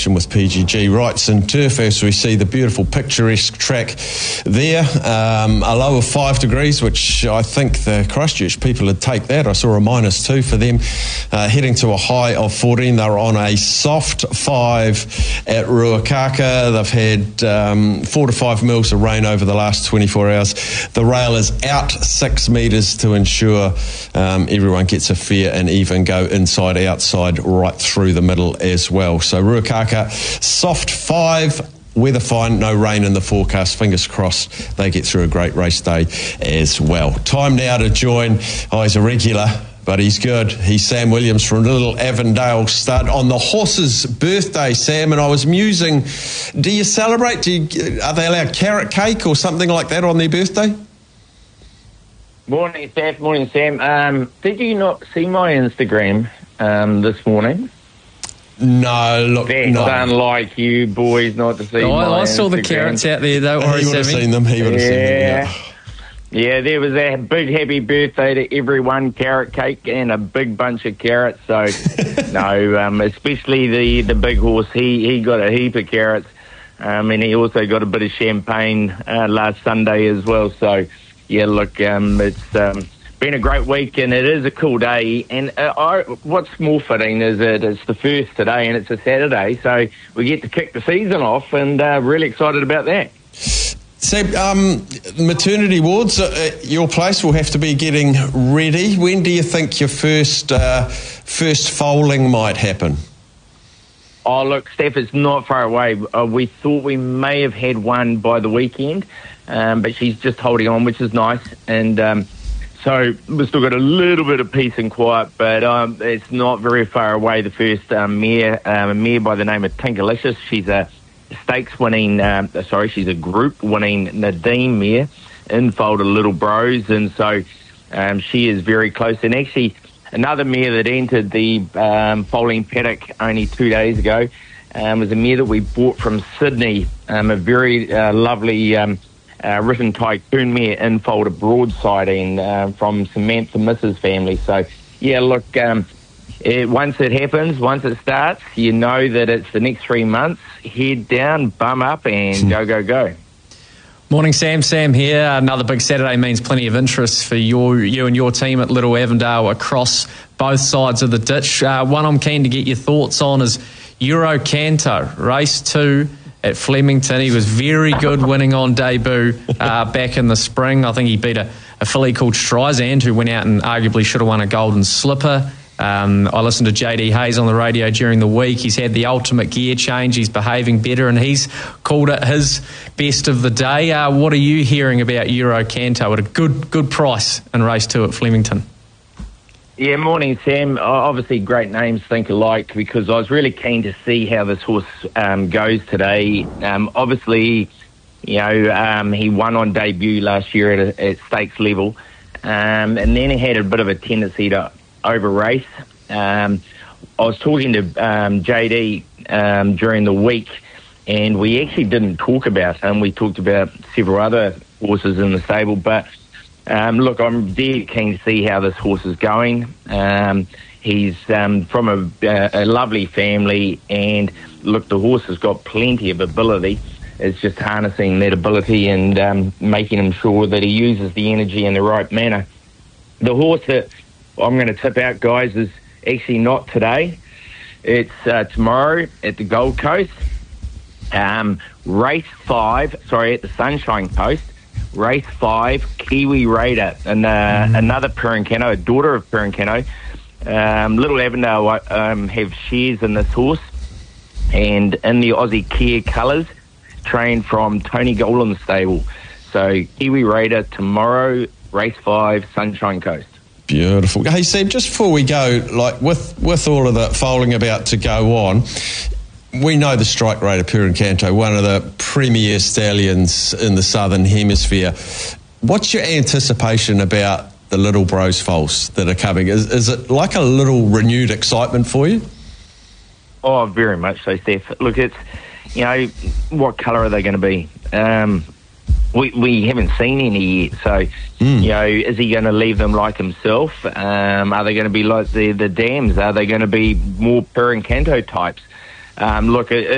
collaboration with PGG Rights and Turf, as we see the beautiful picturesque track there. A low of 5 degrees, which I think the Christchurch people would take that. I saw a -2 for them, heading to a high of 14. They're on a soft 5 at Ruakaka. They've had 4 to 5 mils of rain over the last 24 hours. The rail is out 6 metres to ensure everyone gets a fair and even go inside, outside, right through the middle as well. So Ruakaka, soft 5, weather fine, no rain in the forecast. Fingers crossed they get through a great race day as well. Time now to join, he's a regular, but he's good. He's Sam Williams from Little Avondale Stud on the horse's birthday, Sam, and I was musing, do you celebrate? Are they allowed carrot cake or something like that on their birthday? Morning, Steph. Morning, Sam. Did you not see my Instagram this morning? No, look, That's unlike you boys not to see I saw the carrots out there, don't worry, He would have Sammy. seen them. He would have seen them. Yeah, there was a big happy birthday to everyone, carrot cake and a big bunch of carrots. So, no, especially the big horse, he got a heap of carrots. And he also got a bit of champagne last Sunday as well. So, yeah, look, it's been a great week and it is a cool day. And what's more fitting is that it's the first today and it's a Saturday. So we get to kick the season off and really excited about that. So, maternity wards, your place will have to be getting ready. When do you think your first foaling might happen? Oh, look, Steph, it's not far away. We thought we may have had one by the weekend, but she's just holding on, which is nice. And so we've still got a little bit of peace and quiet, but it's not very far away. The first mare, a mare by the name of Tinkalicious. She's a stakes-winning, she's a group-winning Nadine mare, infold of Little Bros, and so she is very close. And actually, another mare that entered the foaling paddock only 2 days ago was a mare that we bought from Sydney, a very lovely written tycoon mare, infold of Broadside from Samantha Mrs. family. So, yeah, look, once it happens, once it starts, you know that it's the next 3 months. Head down, bum up, and go. Morning, Sam. Sam here. Another big Saturday means plenty of interest for you and your team at Little Avondale across both sides of the ditch. One I'm keen to get your thoughts on is Eurocanto, race 2 at Flemington. He was very good winning on debut back in the spring. I think he beat a filly called Streisand, who went out and arguably should have won a golden slipper. I listened to JD Hayes on the radio during the week. He's had the ultimate gear change. He's behaving better, and he's called it his best of the day. What are you hearing about Eurocanto at a good price in race 2 at Flemington? Yeah, morning, Sam. Obviously, great names think alike, because I was really keen to see how this horse goes today. Obviously, he won on debut last year at stakes level, and then he had a bit of a tendency to over race. I was talking to JD during the week, and we actually didn't talk about him. We talked about several other horses in the stable, but look, I'm dead keen to see how this horse is going. He's from a lovely family, and look, the horse has got plenty of ability. It's just harnessing that ability and making him sure that he uses the energy in the right manner. The horse that I'm going to tip out, guys, is actually not today. It's tomorrow at the Gold Coast. Race 5, at the Sunshine Coast. Race 5, Kiwi Raider, and another Pirincano, a daughter of Pirincano. Little Avondale have shares in this horse, and in the Aussie Kia colours, trained from Tony Golan's stable. So Kiwi Raider tomorrow, race 5, Sunshine Coast. Beautiful. Hey, Sam, just before we go, like with all of the foaling about to go on, we know the strike rate of Pirincano, one of the premier stallions in the Southern Hemisphere. What's your anticipation about the Little Bros foals that are coming? Is it like a little renewed excitement for you? Oh, very much so, Steph. Look, it's, what colour are they going to be? We haven't seen any yet, so, is he going to leave them like himself? Are they going to be like the dams? Are they going to be more Pirincano types? Look,